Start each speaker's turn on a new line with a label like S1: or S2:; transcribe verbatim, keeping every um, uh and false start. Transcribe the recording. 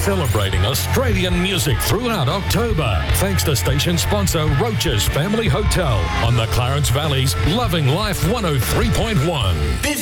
S1: celebrating Australian music throughout October. Thanks to station sponsor Roach's Family Hotel on the Clarence Valley's Loving Life one oh three point one.